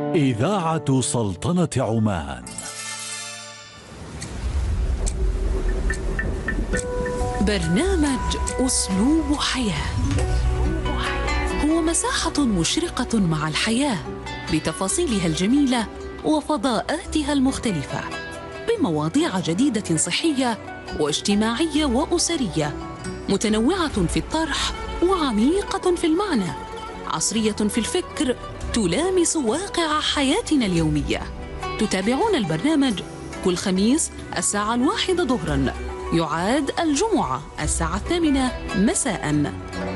إذاعة سلطنة عمان. برنامج أسلوب حياة هو مساحة مشرقة مع الحياة بتفاصيلها الجميلة وفضاءاتها المختلفة، بمواضيع جديدة صحية واجتماعية وأسرية، متنوعة في الطرح وعميقة في المعنى، عصرية في الفكر، تلامس واقع حياتنا اليومية. تتابعون البرنامج كل خميس الساعة 1 ظهرا، يعاد الجمعة الساعة 8 مساء.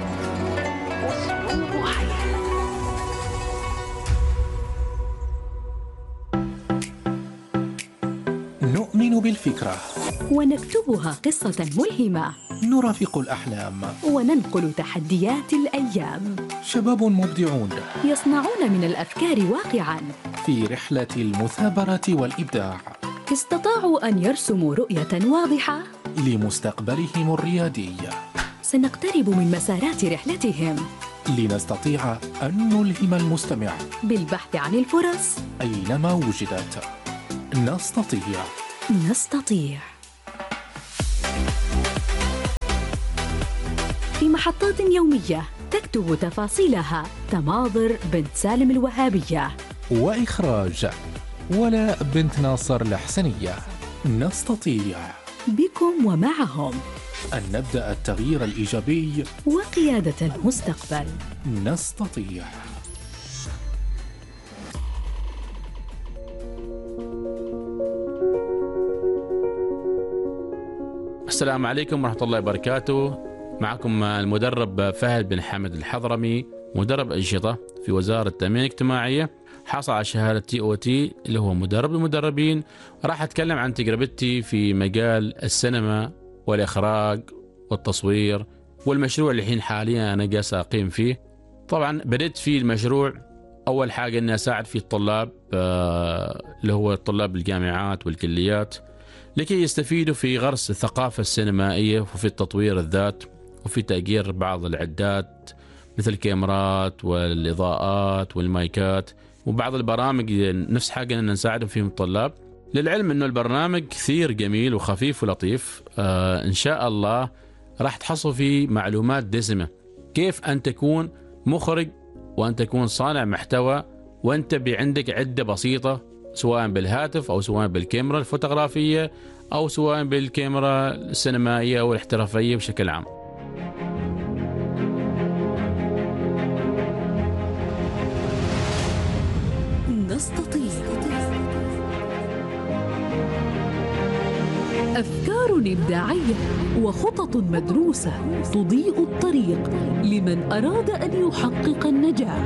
نؤمن بالفكرة ونكتبها قصة ملهمة، نرافق الأحلام وننقل تحديات الأيام. شباب مبدعون يصنعون من الأفكار واقعاً في رحلة المثابرة والإبداع. استطاعوا أن يرسموا رؤية واضحة لمستقبلهم الريادي. سنقترب من مسارات رحلتهم لنستطيع أن نلهم المستمع بالبحث عن الفرص أينما وجدت. نستطيع في محطات يومية تكتب تفاصيلها تماضر بنت سالم الوهابية، وإخراج ولاء بنت ناصر الحسنية. نستطيع بكم ومعهم أن نبدأ التغيير الإيجابي وقيادة المستقبل. نستطيع. السلام عليكم ورحمة الله وبركاته. معكم المدرب فهد بن حمد الحضرمي، مدرب أنشطة في وزارة التنمية الاجتماعية، حاصل على شهادة TOT اللي هو مدرب المدربين. راح أتكلم عن تجربتي في مجال السينما والإخراج والتصوير والمشروع اللي الحين حاليا أنا جالس أقيم فيه. طبعا بدأت في المشروع أول حاجة أني أساعد في الطلاب اللي هو طلاب الجامعات والكليات لكي يستفيدوا في غرس الثقافة السينمائية وفي التطوير الذات وفي تأجير بعض العدات مثل الكاميرات والإضاءات والمايكات وبعض البرامج نفس حاجة أن نساعدهم فيهم الطلاب. للعلم أنه البرنامج كثير جميل وخفيف ولطيف. إن شاء الله راح تحصل فيه معلومات دسمة كيف أن تكون مخرج وأن تكون صانع محتوى وأنت عندك عدة بسيطة، سواء بالهاتف أو سواء بالكاميرا الفوتوغرافية أو سواء بالكاميرا السينمائية أو الاحترافية بشكل عام. نستطيع. أفكار إبداعية وخطط مدروسة تضيء الطريق لمن أراد أن يحقق النجاح.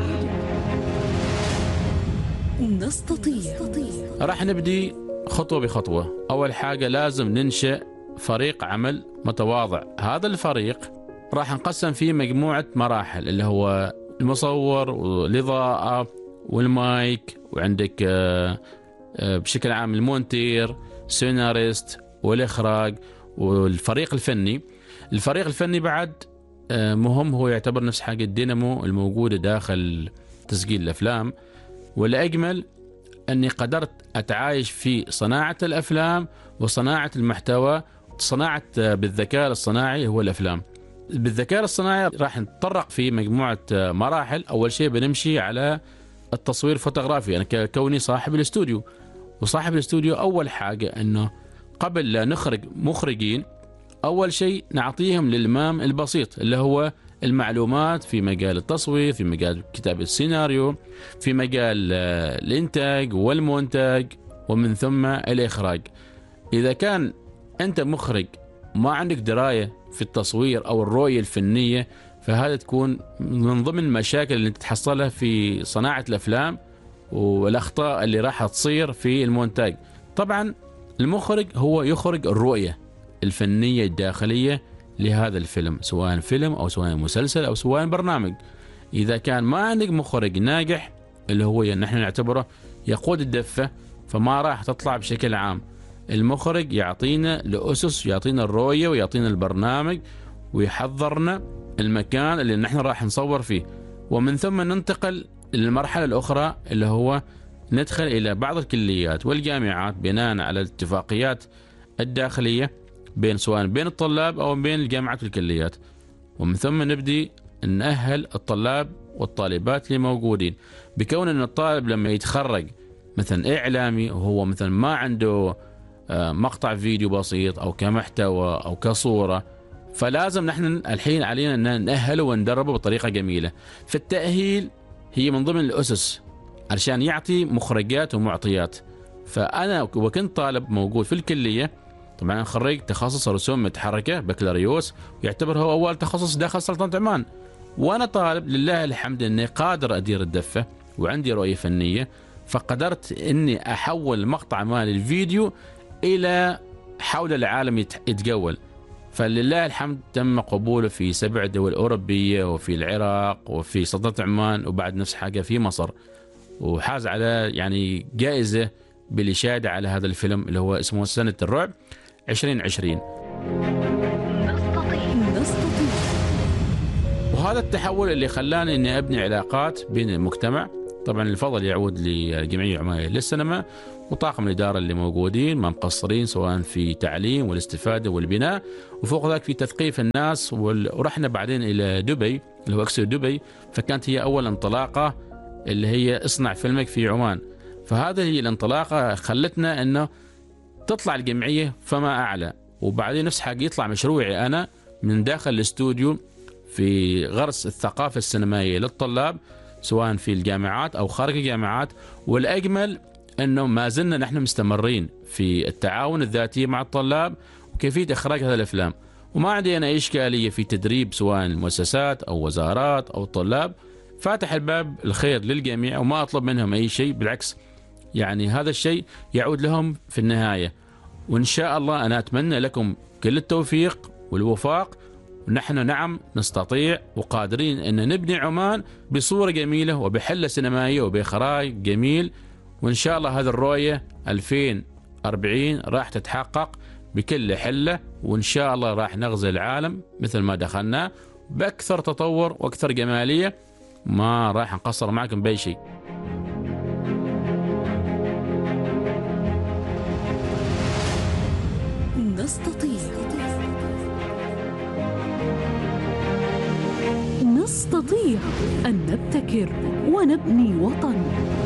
نستطيع. راح نبدي خطوة بخطوة. أول حاجة لازم ننشئ فريق عمل متواضع. هذا الفريق راح نقسم فيه مجموعة مراحل اللي هو المصور والإضاءة والمايك، وعندك بشكل عام المونتير، سيناريست، والإخراج، والفريق الفني. الفريق الفني بعد مهم، هو يعتبر نفس حاجة الدينامو الموجودة داخل تسجيل الأفلام. والأجمل أني قدرت أتعايش في صناعة الأفلام وصناعة المحتوى، صناعة بالذكاء الصناعي هو الأفلام. بالذكاء الصناعي راح نتطرق في مجموعة مراحل. أول شيء بنمشي على التصوير الفوتوغرافي. أنا كوني صاحب الاستوديو، وصاحب الاستوديو أول حاجة أنه قبل لا نخرج مخرجين أول شيء نعطيهم الإلمام البسيط اللي هو المعلومات في مجال التصوير، في مجال كتابة السيناريو، في مجال الإنتاج والمونتاج، ومن ثم الإخراج. إذا كان أنت مخرج ما عندك دراية في التصوير أو الرؤية الفنية، فهذا تكون من ضمن المشاكل اللي تتحصلها في صناعة الأفلام والأخطاء اللي راح تصير في المونتاج. طبعا المخرج هو يخرج الرؤية الفنية الداخلية لهذا الفيلم، سواء فيلم أو سواء مسلسل أو سواء برنامج. إذا كان ما عندك مخرج ناجح اللي هو نحن نعتبره يقود الدفة، فما راح تطلع بشكل عام. المخرج يعطينا الأسس، يعطينا الرؤية ويعطينا البرنامج ويحضرنا المكان اللي نحن راح نصور فيه، ومن ثم ننتقل للمرحلة الأخرى اللي هو ندخل إلى بعض الكليات والجامعات بناء على الاتفاقيات الداخلية سواء بين الطلاب أو بين الجامعات والكليات، ومن ثم نبدي نأهل الطلاب والطالبات اللي موجودين، بكون أن الطالب لما يتخرج مثلا إعلامي وهو مثلا ما عنده مقطع فيديو بسيط أو كمحتوى أو كصورة، فلازم نحن الحين علينا أن نأهله وندربه بطريقة جميلة. فالتأهيل هي من ضمن الأسس علشان يعطي مخرجات ومعطيات. فأنا وكنت طالب موجود في الكلية، طبعا خريج تخصص رسوم متحركة بكالوريوس، يعتبر هو أول تخصص داخل سلطنة عمان، وأنا طالب لله الحمد أني قادر أدير الدفة وعندي رؤية فنية، فقدرت أني أحول مقطع مال الفيديو إلى حول العالم يتجول. فلله الحمد تم قبوله في 7 دول أوروبية وفي العراق وفي سلطنة عمان، وبعد نفس حاجة في مصر، وحاز على يعني جائزة بالإشادة على هذا الفيلم اللي هو اسمه سنة الرعب 2020. نستطيع. وهذا التحول اللي خلاني اني ابني علاقات بين المجتمع. طبعا الفضل يعود للجمعية العمانية للسينما وطاقم الإدارة اللي موجودين ما مقصرين سواء في تعليم والاستفادة والبناء، وفوق ذلك في تثقيف الناس. ورحنا بعدين إلى دبي اللي هو أكسو دبي، فكانت هي أول انطلاقة اللي هي اصنع فيلمك في عمان. فهذه هي الانطلاقة خلتنا أنه تطلع الجمعية فما أعلى. وبعدين نفس حاجة يطلع مشروعي أنا من داخل الاستوديو في غرس الثقافة السينمائية للطلاب سواء في الجامعات أو خارج الجامعات. والأجمل أنه ما زلنا نحن مستمرين في التعاون الذاتي مع الطلاب وكيفية إخراج هذه الأفلام، وما عندي أنا إشكالية في تدريب سواء المؤسسات أو وزارات أو الطلاب. فاتح الباب الخير للجميع وما أطلب منهم أي شيء، بالعكس يعني هذا الشيء يعود لهم في النهاية. وإن شاء الله أنا أتمنى لكم كل التوفيق والوفاق. ونحن نعم نستطيع وقادرين أن نبني عمان بصورة جميلة وبحلة سينمائية وبإخراج جميل. وإن شاء الله هذه الرؤية 2040 راح تتحقق بكل حلة، وإن شاء الله راح نغزو العالم مثل ما دخلنا بأكثر تطور وأكثر جمالية. ما راح نقصر معكم بأي شيء. نستطيع أن نبتكر ونبني وطن.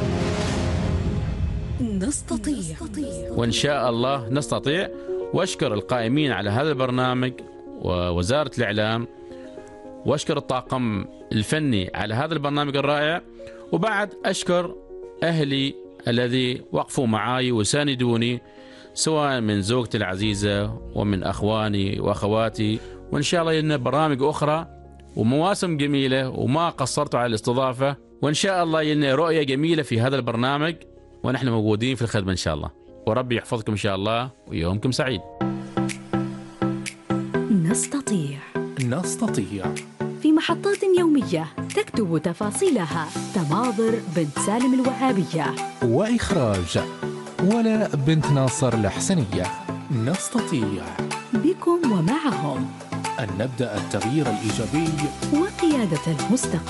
نستطيع. وإن شاء الله نستطيع. وأشكر القائمين على هذا البرنامج ووزارة الإعلام، وأشكر الطاقم الفني على هذا البرنامج الرائع. وبعد أشكر أهلي الذي وقفوا معي وساندوني سواء من زوجتي العزيزة ومن أخواني وأخواتي. وإن شاء الله لنا برامج أخرى ومواسم جميلة وما قصرتوا على الاستضافة. وإن شاء الله لنا رؤية جميلة في هذا البرنامج ونحن موجودين في الخدمة إن شاء الله. وربي يحفظكم إن شاء الله ويومكم سعيد. نستطيع. في محطات يومية تكتب تفاصيلها تماظر بنت سالم الوهابية، وإخراج ولاء بنت ناصر الحسنية. نستطيع بكم ومعهم أن نبدأ التغيير الإيجابي وقيادة المستقبل.